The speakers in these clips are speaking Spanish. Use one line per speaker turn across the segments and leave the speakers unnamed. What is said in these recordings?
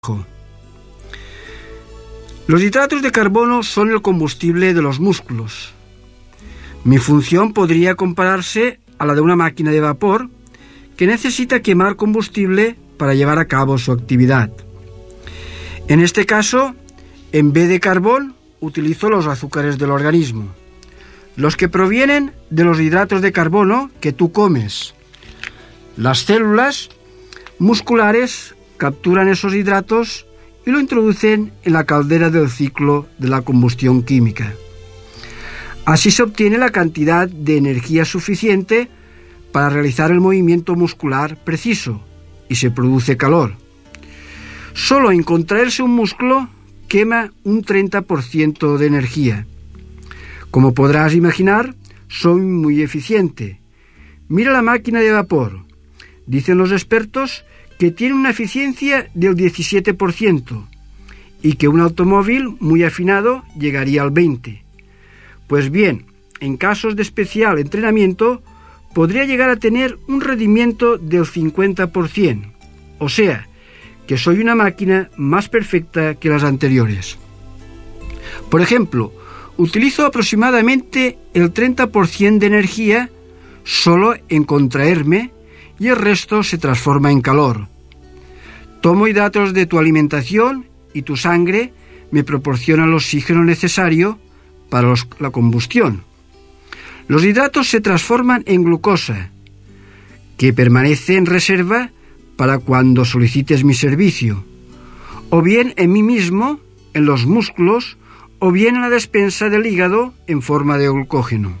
Los hidratos de carbono son el combustible de los músculos. Mi función podría compararse a la de una máquina de vapor que necesita quemar combustible para llevar a cabo su actividad. En este caso, en vez de carbón, utilizo los azúcares del organismo, los que provienen de los hidratos de carbono que tú comes. Las células musculares capturan esos hidratos y lo introducen en la caldera del ciclo de la combustión química. Así se obtiene la cantidad de energía suficiente para realizar el movimiento muscular preciso y se produce calor. Solo en contraerse un músculo quema un 30% de energía. Como podrás imaginar, soy muy eficiente. Mira la máquina de vapor. Dicen los expertos que tiene una eficiencia del 17% y que un automóvil muy afinado llegaría al 20%. Pues bien, en casos de especial entrenamiento podría llegar a tener un rendimiento del 50%, o sea, que soy una máquina más perfecta que las anteriores. Por ejemplo, utilizo aproximadamente el 30% de energía solo en contraerme y el resto se transforma en calor. Tomo hidratos de tu alimentación y tu sangre me proporciona el oxígeno necesario para la combustión. Los hidratos se transforman en glucosa, que permanece en reserva para cuando solicites mi servicio, o bien en mí mismo, en los músculos, o bien en la despensa del hígado en forma de glucógeno.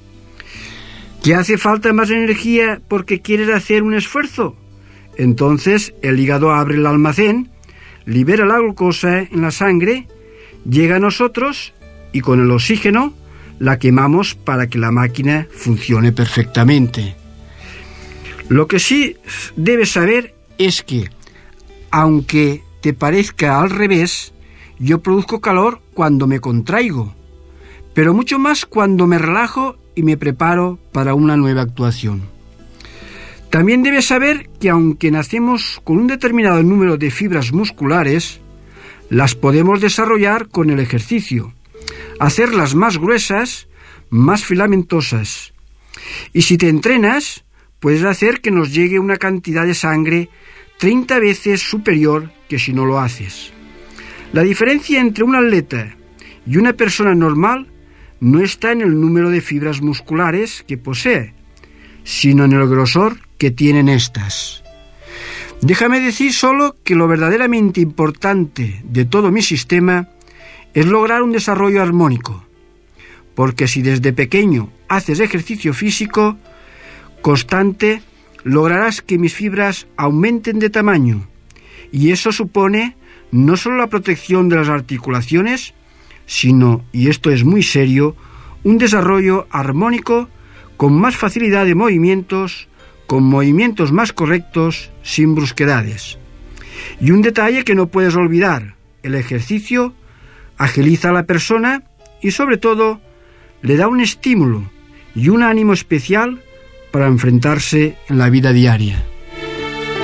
¿Que hace falta más energía porque quieres hacer un esfuerzo? Entonces el hígado abre el almacén, libera la glucosa en la sangre, llega a nosotros y con el oxígeno la quemamos para que la máquina funcione perfectamente. Lo que sí debes saber es que, aunque te parezca al revés, yo produzco calor cuando me contraigo, pero mucho más cuando me relajo y me preparo para una nueva actuación. También debes saber que aunque nacemos con un determinado número de fibras musculares, las podemos desarrollar con el ejercicio, hacerlas más gruesas, más filamentosas. Y si te entrenas, puedes hacer que nos llegue una cantidad de sangre 30 veces superior que si no lo haces. La diferencia entre un atleta y una persona normal no está en el número de fibras musculares que posee, sino en el grosor que tienen estas. Déjame decir solo que lo verdaderamente importante de todo mi sistema es lograr un desarrollo armónico, porque si desde pequeño haces ejercicio físico constante, lograrás que mis fibras aumenten de tamaño, y eso supone no solo la protección de las articulaciones, sino, y esto es muy serio, un desarrollo armónico con más facilidad de movimientos, con movimientos más correctos, sin brusquedades. Y un detalle que no puedes olvidar: el ejercicio agiliza a la persona y sobre todo le da un estímulo y un ánimo especial para enfrentarse en la vida diaria.